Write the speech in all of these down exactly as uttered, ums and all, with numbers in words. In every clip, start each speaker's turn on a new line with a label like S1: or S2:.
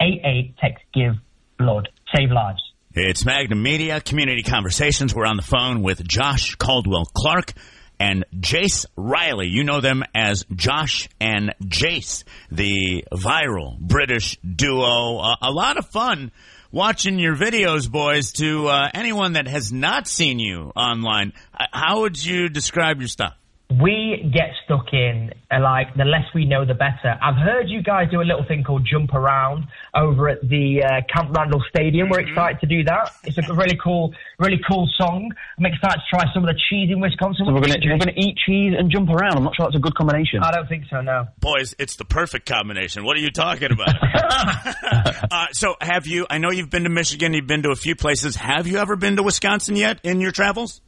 S1: eight eight. Text Give Blood. Save lives.
S2: It's Magnum Media, Community Conversations. We're on the phone with Josh Caldwell Clark and Jace Riley. You know them as Josh and Jace, the viral British duo. Uh, a lot of fun watching your videos, boys. To uh, anyone that has not seen you online, how would you describe your stuff?
S1: We get stuck in, uh, like, the less we know, the better. I've heard you guys do a little thing called Jump Around over at the uh, Camp Randall Stadium. We're excited to do that. It's a really cool, really cool song. I'm excited to try some of the cheese in Wisconsin.
S3: So we're going we're to eat cheese and jump around. I'm not sure that's a good combination.
S1: I don't think so, no.
S2: Boys, it's the perfect combination. What are you talking about? uh, so have you, I know you've been to Michigan, you've been to a few places. Have you ever been to Wisconsin yet in your travels?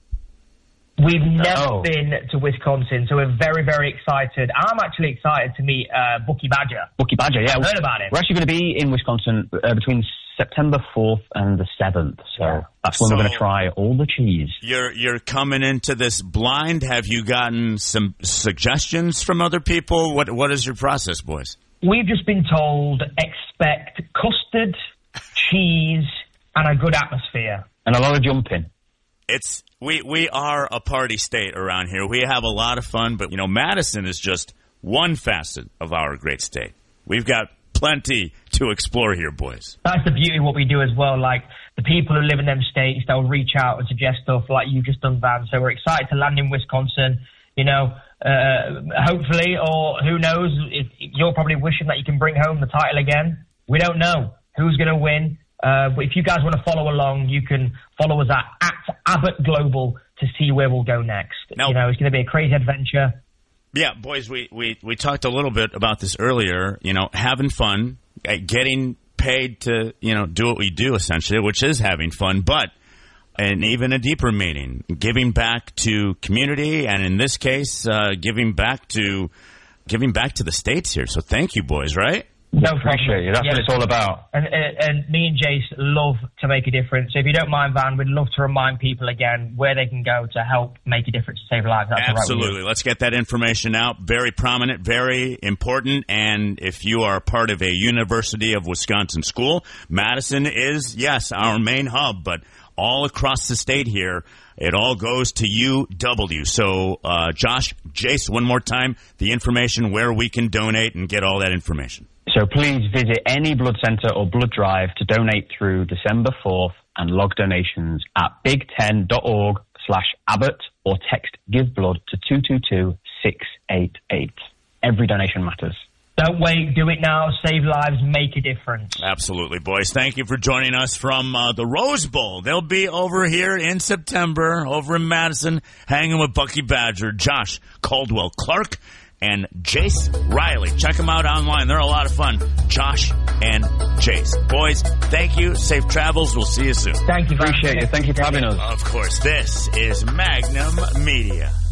S1: We've never
S3: oh.
S1: been to Wisconsin, so we're very, very excited. I'm actually excited to meet uh, Bucky Badger.
S3: Bucky Badger, yeah.
S1: I've heard about it.
S3: We're actually going to be in Wisconsin uh, between September fourth and the seventh, so yeah. that's when
S2: so
S3: we're going to try all the cheese.
S2: You're you're coming into this blind. Have you gotten some suggestions from other people? What What is your process, boys?
S1: We've just been told expect custard, cheese, and a good atmosphere.
S3: And a lot of jumping.
S2: It's we we are a party state around here. We have a lot of fun, but you know, Madison is just one facet of our great state. We've got plenty to explore here, boys.
S1: That's the beauty of what we do as well. Like, the people who live in them states, they'll reach out and suggest stuff like you've just done, Van. So we're excited to land in Wisconsin. You know, uh, hopefully, or who knows, if, you're probably wishing that you can bring home the title again. We don't know who's going to win. Uh, but if you guys want to follow along, you can follow us at, at Abbott Global to see where we'll go next. Now, you know, it's going to be a crazy adventure.
S2: Yeah, boys, we, we, we talked a little bit about this earlier, you know, having fun, uh, getting paid to, you know, do what we do, essentially, which is having fun, but and even a deeper meaning, giving back to community, and in this case, uh, giving back to giving back to the states here. So thank you, boys, right?
S1: No
S3: Appreciate
S1: problem.
S3: you. That's
S1: yeah.
S3: what it's all about.
S1: And, and, and me and Jace love to make a difference. So if you don't mind, Van, we'd love to remind people again where they can go to help make a difference, to save lives. That's
S2: Absolutely.
S1: Right.
S2: Let's get that information out. Very prominent, very important. And if you are part of a University of Wisconsin school, Madison is, yes, our main hub, but all across the state here, it all goes to U W. So, uh, Josh, Jace, one more time, the information where we can donate and get all that information.
S3: So please visit any blood center or blood drive to donate through December fourth and log donations at big ten dot org slash Abbott or text Give Blood to two two two, six eight eight. Every donation matters.
S1: Don't wait. Do it now. Save lives. Make a difference.
S2: Absolutely, boys. Thank you for joining us from uh, the Rose Bowl. They'll be over here in September, over in Madison, hanging with Bucky Badger, Josh Caldwell Clark, and Jace Riley. Check them out online. They're a lot of fun. Josh and Jace. Boys, thank you. Safe travels. We'll see you soon.
S1: Thank you.
S3: Appreciate you. Thank you for having us.
S2: Of course. This is Magnum Media.